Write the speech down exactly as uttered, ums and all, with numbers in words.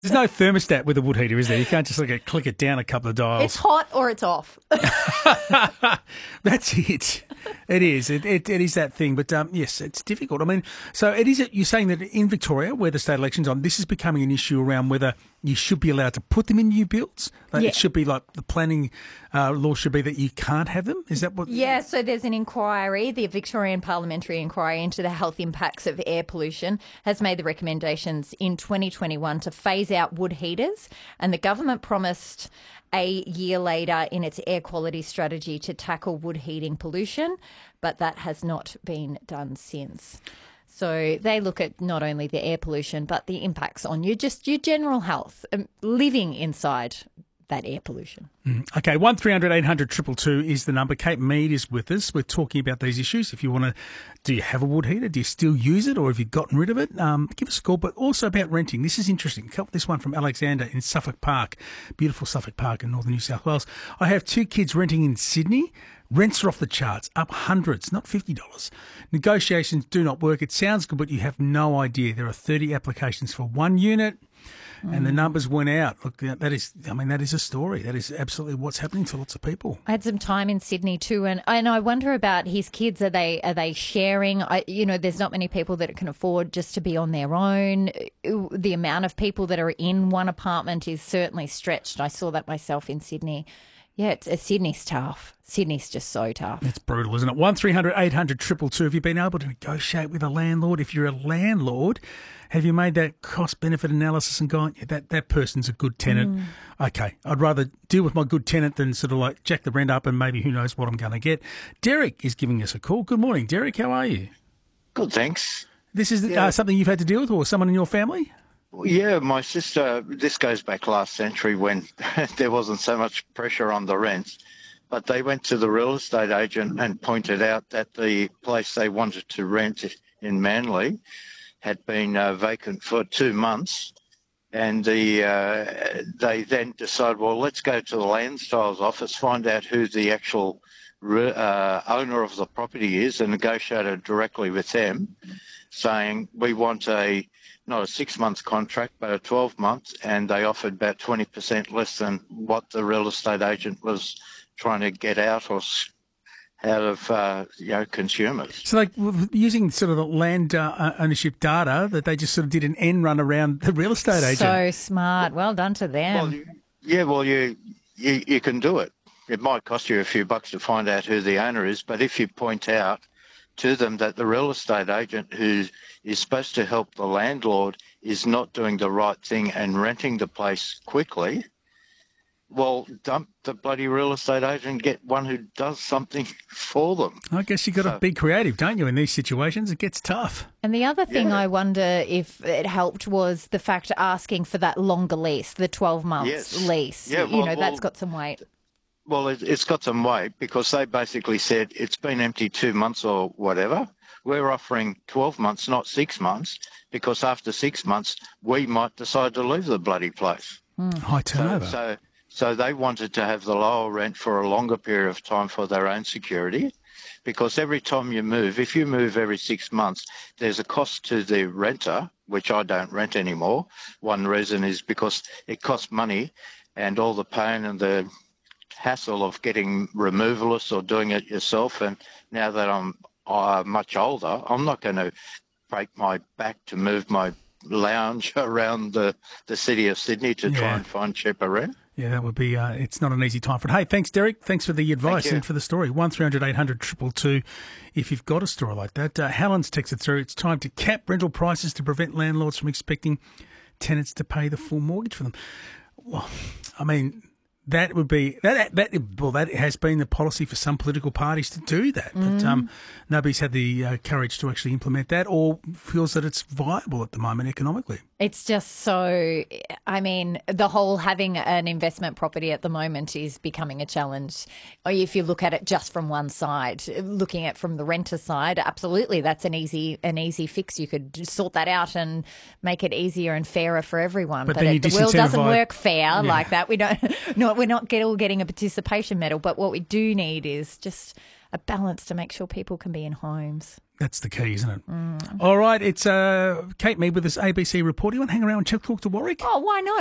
There's no thermostat with a wood heater, is there? You can't just like click it down a couple of dials. It's hot or it's off. That's it. It is. It, it, it is that thing. But um, yes, it's difficult. I mean, so it is. You're saying that in Victoria, where the state election's on, this is becoming an issue around whether you should be allowed to put them in new builds. Like Yeah. It should be like the planning uh, law should be that you can't have them. Is that what? Yeah, so there's an inquiry, the Victorian Parliamentary Inquiry into the health impacts of air pollution has made the recommendations in twenty twenty-one to phase out wood heaters, and the government promised a year later in its air quality strategy to tackle wood heating pollution, but that has not been done since. So they look at not only the air pollution, but the impacts on you, just your general health, um, living inside that air pollution. Mm. Okay, one three hundred eight hundred two two two is the number. Kate Mead is with us. We're talking about these issues. If you want to, do you have a wood heater? Do you still use it, or have you gotten rid of it? Um, give us a call, but also about renting. This is interesting. This one from Alexander in Suffolk Park, beautiful Suffolk Park in northern New South Wales. I have two kids renting in Sydney. Rents are off the charts, up hundreds, not fifty dollars. Negotiations do not work. It sounds good, but you have no idea. There are thirty applications for one unit. And the numbers went out. Look, that is, I mean, that is a story. That is absolutely what's happening to lots of people. I had some time in Sydney too, and and I wonder about his kids. Are they are they sharing? I, you know, there's not many people that can afford just to be on their own. The amount of people that are in one apartment is certainly stretched. I saw that myself in Sydney. Yeah, it's, it's Sydney's tough. Sydney's just so tough. It's brutal, isn't it? one three hundred eight hundred two two two. Have you been able to negotiate with a landlord? If you're a landlord, have you made that cost-benefit analysis and gone, yeah, that, that person's a good tenant? Mm. Okay, I'd rather deal with my good tenant than sort of like jack the rent up and maybe who knows what I'm going to get. Derek is giving us a call. Good morning, Derek. How are you? Good, thanks. This is Yeah. uh, something you've had to deal with, or someone in your family? Yeah, my sister, this goes back last century when there wasn't so much pressure on the rents, but they went to the real estate agent and pointed out that the place they wanted to rent in Manly had been uh, vacant for two months. And the uh, they then decided, well, let's go to the land styles office, find out who the actual uh, owner of the property is, and negotiated directly with them, saying we want a not a six-month contract, but a twelve months, and they offered about twenty percent less than what the real estate agent was trying to get out or out of uh, you know consumers. So, like using sort of the land uh, ownership data, that they just sort of did an end run around the real estate agent. So smart. Well done to them. Well, you, yeah, well, you, you you can do it. It might cost you a few bucks to find out who the owner is, but if you point out to them that the real estate agent who is supposed to help the landlord is not doing the right thing and renting the place quickly, well, dump the bloody real estate agent and get one who does something for them. I guess you've got So- to be creative, don't you, in these situations? It gets tough. And the other thing Yeah. I wonder if it helped was the fact asking for that longer lease, the twelve months Yes. lease. Yeah, you well- know, that's well- got some weight. Well, it, it's got some weight because they basically said it's been empty two months or whatever. We're offering twelve months, not six months, because after six months, we might decide to leave the bloody place. High So, turnover. so, so they wanted to have the lower rent for a longer period of time for their own security, because every time you move, if you move every six months, there's a cost to the renter, which I don't rent anymore. One reason is because it costs money, and all the pain and the hassle of getting removalists or doing it yourself. And now that I'm uh, much older, I'm not going to break my back to move my lounge around the, the city of Sydney to try Yeah. and find cheaper rent. Yeah, that would be, uh, it's not an easy time for it. Hey, thanks, Derek. Thanks for the advice you. and for the story. one three hundred eight hundred two two two if you've got a story like that. Uh, Helen's texted through, it's time to cap rental prices to prevent landlords from expecting tenants to pay the full mortgage for them. Well, I mean, that would be, that, that well, that has been the policy for some political parties to do that. But um, nobody's had the uh, courage to actually implement that or feels that it's viable at the moment economically. It's just so, I mean, the whole having an investment property at the moment is becoming a challenge. Or if you look at it just from one side, looking at it from the renter side, absolutely, that's an easy an easy fix. You could just sort that out and make it easier and fairer for everyone. But then it, you the world doesn't disincentivise- work fair Yeah. like that. We don't, not not we're not get, all getting a participation medal, but what we do need is just a balance to make sure people can be in homes. That's the key, isn't it? Mm. All right, it's uh, Kate Mead with this A B C report. You want to hang around and talk to Warwick? Oh, why not?